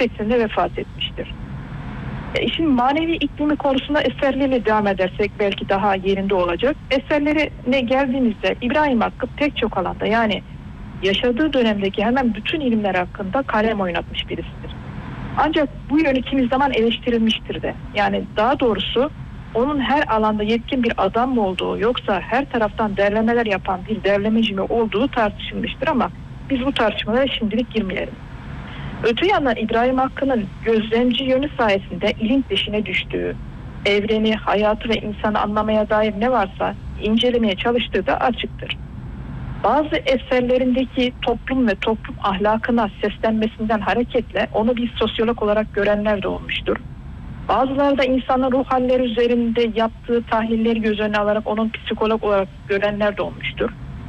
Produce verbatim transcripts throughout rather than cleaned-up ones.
sekseninde vefat etmiştir. E, işin manevi iklimi konusunda eserleriyle devam edersek belki daha yerinde olacak. Eserlerine geldiğimizde İbrahim Hakkı pek çok alanda, yani yaşadığı dönemdeki hemen bütün ilimler hakkında kalem oynatmış birisidir. Ancak bu yönü kimi zaman eleştirilmiştir de. Yani daha doğrusu onun her alanda yetkin bir adam mı olduğu, yoksa her taraftan derlemeler yapan bir derlemeci mi olduğu tartışılmıştır, ama biz bu tartışmalara şimdilik girmeyelim. Öte yandan İbrahim Hakkı'nın gözlemci yönü sayesinde ilim peşine düştüğü, evreni, hayatı ve insanı anlamaya dair ne varsa incelemeye çalıştığı da açıktır. Bazı eserlerindeki toplum ve toplum ahlakına seslenmesinden hareketle onu bir sosyolog olarak görenler de olmuştur. Bazıları da insanın ruh halleri üzerinde yaptığı tahlilleri göz önüne alarak onun psikolog olarak görenler de olmuştur.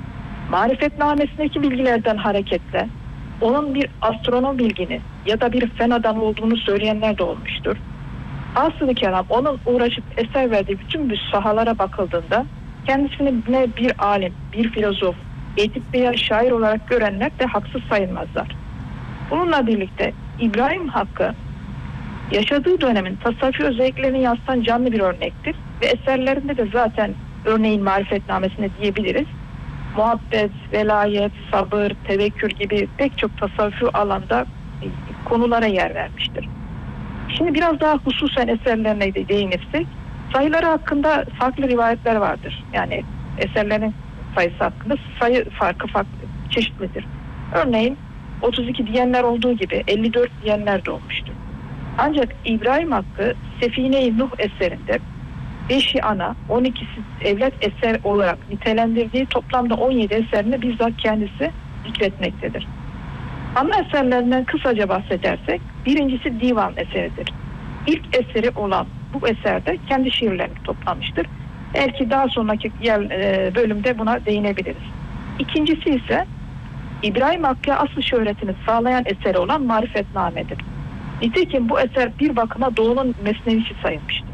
Marifetnamesindeki bilgilerden hareketle onun bir astronom bilgini ya da bir fen adamı olduğunu söyleyenler de olmuştur. Asıl-ı kelam onun uğraşıp eser verdiği bütün bu sahalara bakıldığında kendisini ne bir alim, bir filozof, edip veya şair olarak görenler de haksız sayılmazlar. Bununla birlikte İbrahim Hakkı yaşadığı dönemin tasavvufi özelliklerini yansıtan canlı bir örnektir ve eserlerinde de zaten örneğin Marifetnamesinde diyebiliriz. Muhabbet, velayet, sabır, tevekkül gibi pek çok tasavvufi alanda konulara yer vermiştir. Şimdi biraz daha hususen eserlerine de değinirsek, sayıları hakkında farklı rivayetler vardır. Yani eserlerin sayısı hakkında sayı farkı farklı, çeşitlidir. Örneğin otuz iki diyenler olduğu gibi elli dört diyenler de olmuştur. Ancak İbrahim Hakkı Sefine-i Nuh eserinde beşi ana, on ikisi evlat eser olarak nitelendirdiği toplamda on yedi eserini bizzat kendisi zikretmektedir. Ana eserlerinden kısaca bahsedersek, birincisi divan eseridir. İlk eseri olan bu eserde kendi şiirlerini toplamıştır. Belki daha sonraki yer, e, bölümde buna değinebiliriz. İkincisi ise İbrahim Hakkı'ya asıl şöhretini sağlayan eseri olan Marifetname'dir. Nitekim bu eser bir bakıma Doğu'nun mesnevisi sayılmıştır.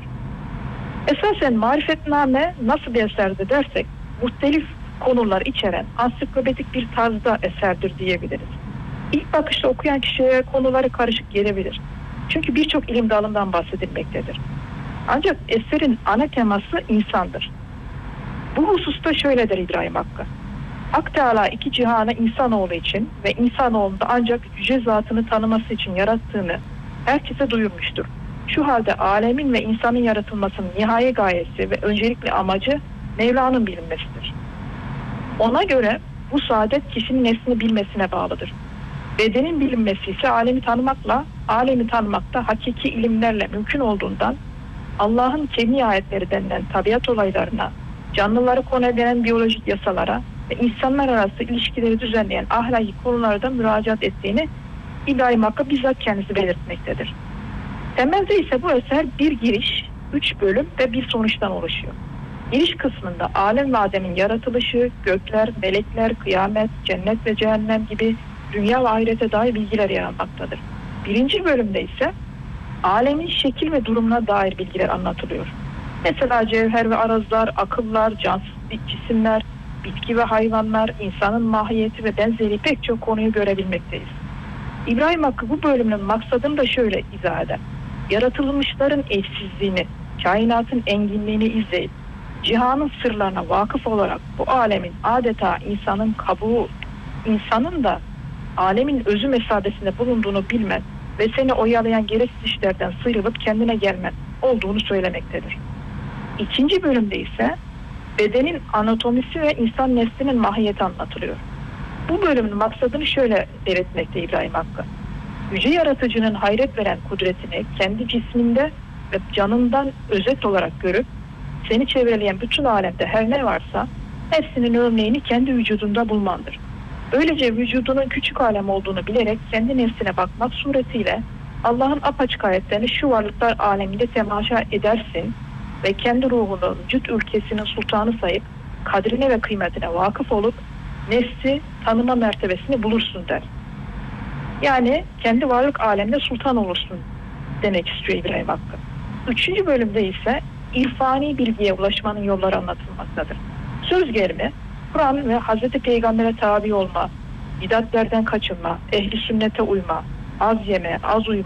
Esasen Marifetname nasıl bir eserdir dersek, muhtelif konular içeren ansiklopedik bir tarzda eserdir diyebiliriz. İlk bakışta okuyan kişiye konuları karışık gelebilir. Çünkü birçok ilim dalından bahsedilmektedir. Ancak eserin ana teması insandır. Bu hususta şöyledir İbrahim Hakkı. Hak Teala iki cihanı insanoğlu için ve insanoğlunu da ancak yüce zatını tanıması için yarattığını herkese duyurmuştur. Şu halde alemin ve insanın yaratılmasının nihai gayesi ve öncelikli amacı Mevla'nın bilinmesidir. Ona göre bu saadet kişinin nefsini bilmesine bağlıdır. Bedenin bilinmesi ise alemi tanımakla, alemi tanımak da hakiki ilimlerle mümkün olduğundan Allah'ın kevni ayetleri denilen tabiat olaylarına, canlıları konu eden biyolojik yasalara ve insanlar arası ilişkileri düzenleyen ahlaki konulara da müracaat ettiğini İbrahim Hakkı bizzat kendisi belirtmektedir. Temelde ise bu eser bir giriş, üç bölüm ve bir sonuçtan oluşuyor. Giriş kısmında alem ve Adem'in yaratılışı, gökler, melekler, kıyamet, cennet ve cehennem gibi dünya ve ahirete dair bilgiler yer almaktadır. Birinci bölümde ise alemin şekil ve durumuna dair bilgiler anlatılıyor. Mesela cevher ve arazlar, akıllar, cansız cisimler, bitki ve hayvanlar, insanın mahiyeti ve benzeri pek çok konuyu görebilmekteyiz. İbrahim Hakkı bu bölümün maksadını da şöyle izah eder. Yaratılmışların eşsizliğini, kainatın enginliğini izleyip cihanın sırlarına vakıf olarak bu alemin adeta insanın kabuğu, insanın da alemin özü mesabesinde bulunduğunu bilmen ve seni oyalayan gereksiz işlerden sıyrılıp kendine gelmen olduğunu söylemektedir. İkinci bölümde ise bedenin anatomisi ve insan neslinin mahiyeti anlatılıyor. Bu bölümün maksadını şöyle belirtmekte İbrahim Hakkı. Yüce Yaratıcı'nın hayret veren kudretini kendi cisminde ve canından özet olarak görüp seni çevreleyen bütün alemde her ne varsa hepsinin örneğini kendi vücudunda bulmandır. Böylece vücudunun küçük alem olduğunu bilerek kendi nefsine bakmak suretiyle Allah'ın apaçık ayetlerini şu varlıklar aleminde temaşa edersin ve kendi ruhunu vücut ülkesinin sultanı sayıp kadrine ve kıymetine vakıf olup nefsi tanıma mertebesini bulursun der. Yani kendi varlık aleminde sultan olursun demek istiyor İbrahim Hakkı. Üçüncü bölümde ise irfani bilgiye ulaşmanın yolları anlatılmaktadır. Söz gelimi Kur'an ve Hazreti Peygamber'e tabi olma, bidatlerden kaçınma, ehli sünnete uyma, az yeme, az uyuma,